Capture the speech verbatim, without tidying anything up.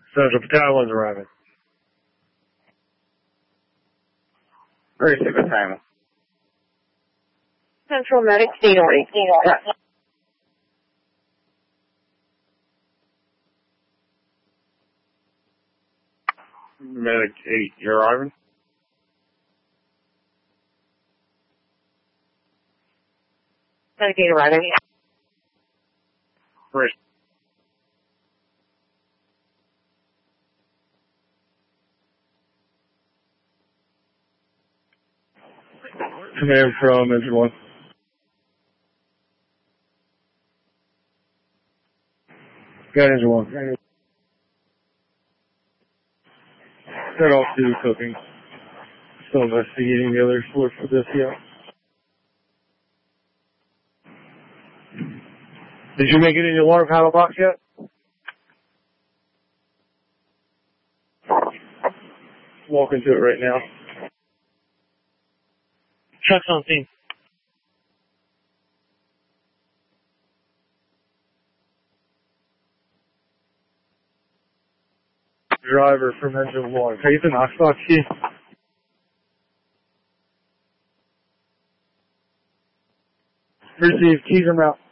Central Battalion one's arriving. thirty-six Battalion. Central Medic Dino. Dino. Medic eight, you're arriving? Medic eight arriving. First. Command from engine one. Got engine one. Got off to cooking. Still investigating the other source for this yet. Did you make it in your water paddle box yet? Walk into it right now. Truck's on scene. Driver from engine one. Nathan, Oxbox key. Receive, keys are out.